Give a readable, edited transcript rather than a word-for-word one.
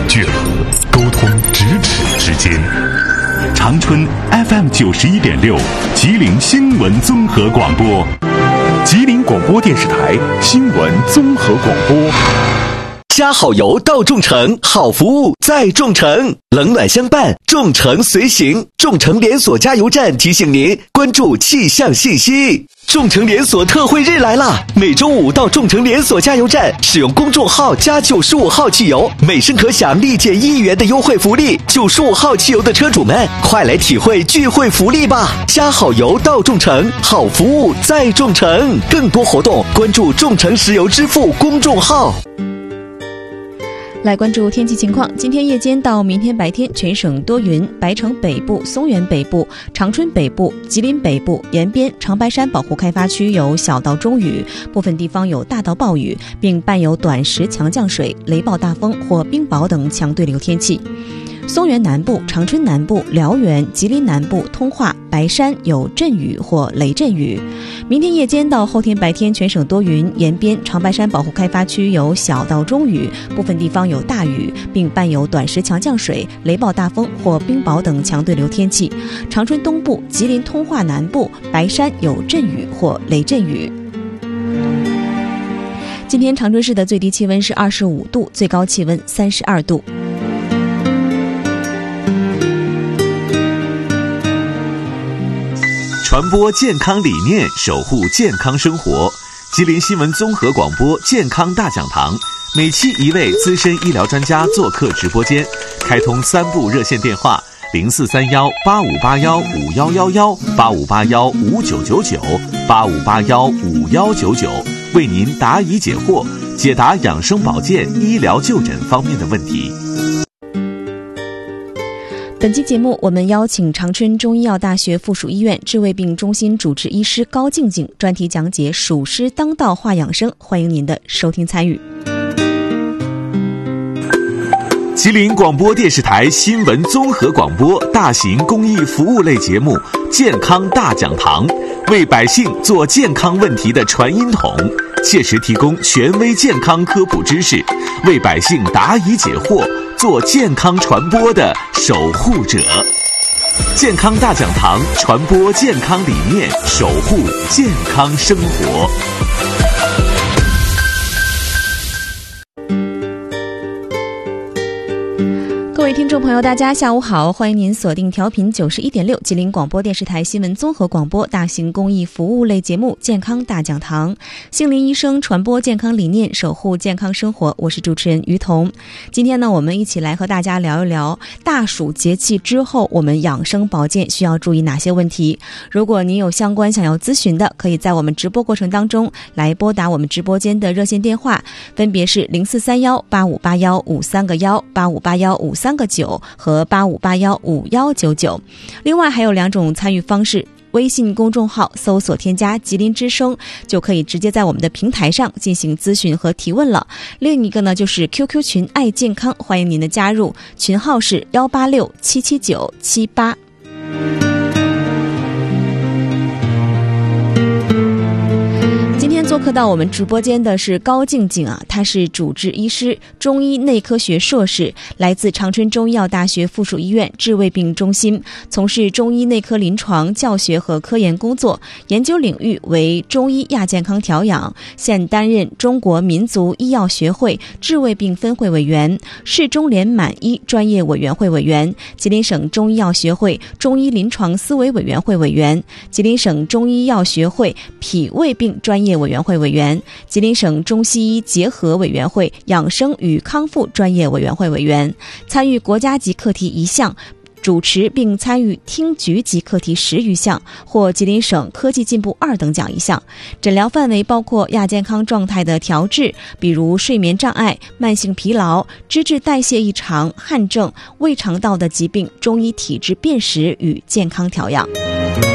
聚合，沟通咫尺之间。长春 FM 91.6，吉林新闻综合广播， 吉林广播电视台新闻综合广播。 加好油到众诚，好服务在众诚，冷暖相伴，众诚随行。众诚连锁加油站提醒您关注气象信息。众诚连锁特惠日来了，每周五到众诚连锁加油站使用公众号加95号汽油，每升可享立减1元的优惠福利。95号汽油的车主们，快来体会聚会福利吧！加好油到众诚，好服务在众诚。更多活动关注众诚石油支付公众号。 来关注天气情况，今天夜间到明天白天全省多云，白城北部、松原北部、长春北部、吉林北部沿边、长白山保护开发区有小到中雨，部分地方有大到暴雨，并伴有短时强降水、雷暴大风或冰雹等强对流天气。松原南部、长春南部、辽源、吉林南部、通化、白山有阵雨或雷阵雨。明天夜间到后天白天全省多云，沿边、长白山保护开发区有小到中雨，部分地方有大雨，并伴有短时强降水、雷暴大风或冰雹等强对流天气。长春东部、吉林通化南部、白山有阵雨或雷阵雨。今天长春市的最低气温是25度，最高气温32度。 传播健康理念，守护健康生活。吉林新闻综合广播健康大讲堂，每期一位资深医疗专家做客直播间，开通3部热线电话：0431-8581-5111、8581-5999、8581-5199，为您答疑解惑，解答养生保健、医疗就诊方面的问题。 本期节目我们邀请长春中医药大学附属医院治胃病中心主治医师高静静专题讲解属师当道话养生，欢迎您的收听参与。 吉林广播电视台新闻综合广播大型公益服务类节目健康大讲堂，为百姓做健康问题的传音筒，切实提供权威健康科普知识，为百姓答疑解惑，做健康传播的守护者。健康大讲堂，传播健康理念，守护健康生活。 各位听众朋友大家下午好，欢迎您锁定调频91.6吉林广播电视台新闻综合广播大型公益服务类节目健康大讲堂，杏林医生传播健康理念，守护健康生活，我是主持人于彤。今天呢，我们一起来和大家聊一聊大暑节气之后我们养生保健需要注意哪些问题。如果您有相关想要咨询的，可以在我们直播过程当中来拨打我们直播间的热线电话，分别是0431-8581-53个1、8581-53个9和8581-5199。另外还有2种参与方式，微信公众号搜索添加吉林之声，就可以直接在我们的平台上进行咨询和提问了。另一个呢，就是 QQ 群爱健康，欢迎您的加入，群号是186-779-78。今天做客到我们直播间的是高静静啊，她是主治医师，中医内科学硕士，来自长春中医药大学附属医院治胃病中心，从事中医内科临床教学和科研工作，研究领域为中医亚健康调养，现担任中国民族医药学会治胃病分会委员、市中联满医专业委员会委员、吉林省中医药学会中医临床思维委员会委员、吉林省中医药学会脾胃病专业委员会委员、吉林省中西医结合委员会养生与康复专业委员会委员，参与国家级课题1项，主持并参与厅局级课题10余项，获吉林省科技进步2等奖1项。诊疗范围包括亚健康状态的调治，比如睡眠障碍、慢性疲劳、脂质代谢异常、汗症、胃肠道的疾病、中医体质辨识与健康调养。